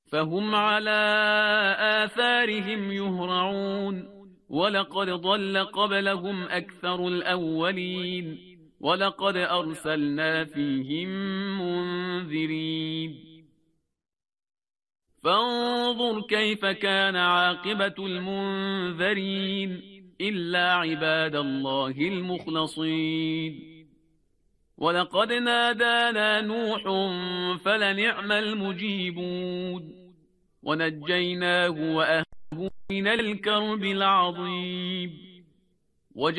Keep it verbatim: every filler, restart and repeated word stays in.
فهم على آثارهم يهرعون ولقد ضل قبلهم أكثر الأولين ولقد أرسلنا فيهم منذرين فانظر كيف كان عاقبة المنذرين إلا عباد الله المخلصين ولقد نادانا نوح فلنعم المجيبون ونجيناه وأهله من الكرب العظيم